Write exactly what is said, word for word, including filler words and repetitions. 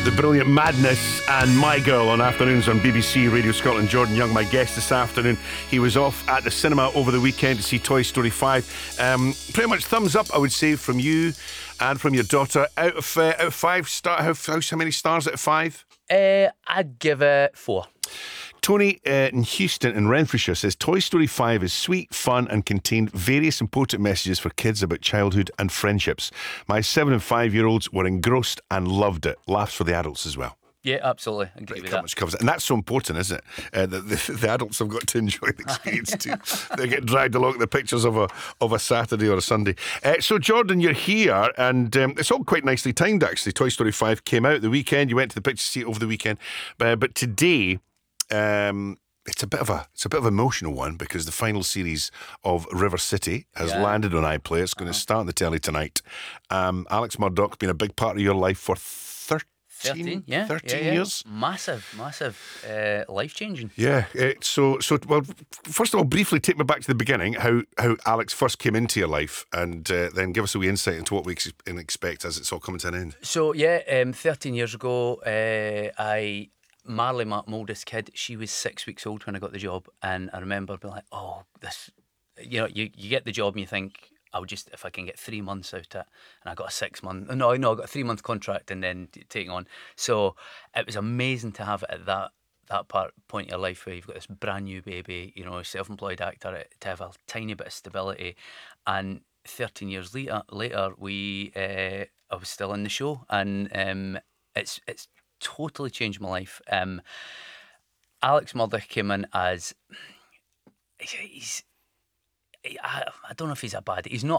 The brilliant Madness and My Girl on afternoons on B B C Radio Scotland. Jordan Young, my guest this afternoon. He was off at the cinema over the weekend to see Toy Story five. Um, pretty much thumbs up, I would say, from you and from your daughter. Out of uh, out of five, star, how, how, how many stars out of five? Uh, I'd give it four. Tony uh, in Houston in Renfrewshire says Toy Story five is sweet, fun and contained various important messages for kids about childhood and friendships. My seven and five year olds were engrossed and loved it. Laughs for the adults as well. Yeah, absolutely. I agree It with pretty that. much covers it. And that's so important, isn't it? Uh, the, the, the adults have got to enjoy the experience too. They get dragged along the pictures of a of a Saturday or a Sunday. Uh, so, Jordan, you're here, and um, it's all quite nicely timed, actually. Toy Story five came out the weekend. You went to the picture to see it over the weekend. Uh, but today, um, it's a bit of a it's a bit of an emotional one because the final series of River City has Yeah. landed on iPlayer. It's going to start on the telly tonight. Um, Alex Murdoch been a big part of your life for thirteen, thirteen, yeah, thirteen yeah, yeah. years. Massive, massive, uh, life changing. Yeah. Uh, so, so well. First of all, briefly take me back to the beginning. How how Alex first came into your life, and uh, then give us a wee insight into what we ex- can expect as it's all coming to an end. So yeah, um, thirteen years ago, uh, I Marley, my, my oldest kid, she was six weeks old when I got the job, and I remember being like, "Oh, this," you know, you you get the job and you think, I'll just, if I can get three months out of it, and I got a six month, no, no, I got a three month contract and then t- taking on. So it was amazing to have it at that that part point in your life where you've got this brand new baby, you know, self-employed actor, to have a tiny bit of stability. And thirteen years later, later we, uh, I was still in the show, and um, it's it's totally changed my life. Um, Alex Murdoch came in as he's. I, I don't know if he's a bad. He's not